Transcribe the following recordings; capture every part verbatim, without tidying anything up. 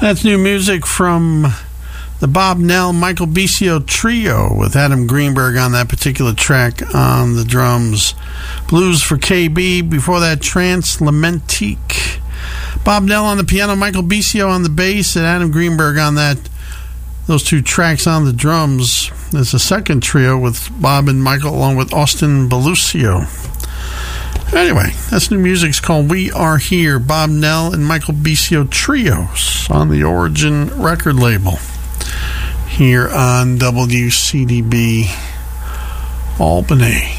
That's new music from the Bob Nell, Michael Bisio Trio with Adam Greenberg on that particular track on the drums. Blues for K B. Before that, Trance Lamentique. Bob Nell on the piano, Michael Bisio on the bass, and Adam Greenberg on that. Those two tracks on the drums. There's a second trio with Bob and Michael along with Austin Belusio. Anyway, that's new music. It's called We Are Here. Bob Nell and Michael Bisio Trios on the Origin record label here on W C D B Albany.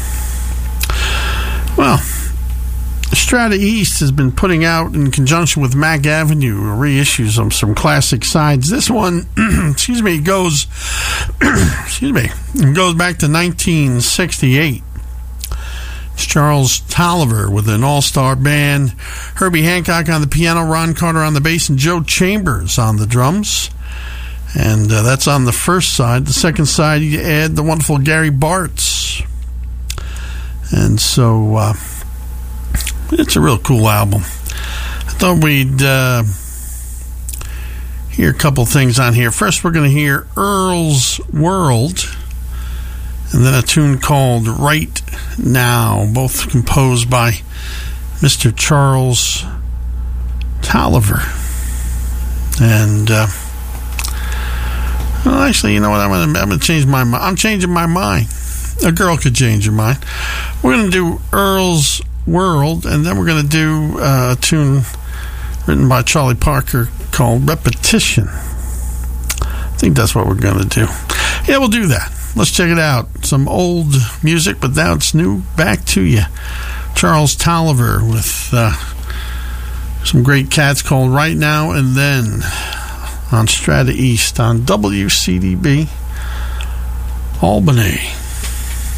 Well, Strata East has been putting out, in conjunction with Mac Avenue, reissues of some classic sides. This one, excuse me, goes, excuse me, goes back to nineteen sixty-eight. It's Charles Tolliver with an all-star band. Herbie Hancock on the piano, Ron Carter on the bass, and Joe Chambers on the drums. And uh, that's on the first side. The second side, you add the wonderful Gary Bartz. And so uh, it's a real cool album. I thought we'd uh, hear a couple things on here. First, we're going to hear Earl's World, and then a tune called Right Now, both composed by Mister Charles Tolliver. And uh, well, actually, you know what? I'm going to I'm going to change my mind. I'm changing my mind. A girl could change her mind. We're going to do Earl's World, and then we're going to do uh, a tune written by Charlie Parker called Repetition. I think that's what we're going to do. Yeah, we'll do that. Let's check it out. Some old music, but now it's new. Back to you. Charles Tolliver with uh, some great cats called Right Now and Then on Strata East on W C D B Albany.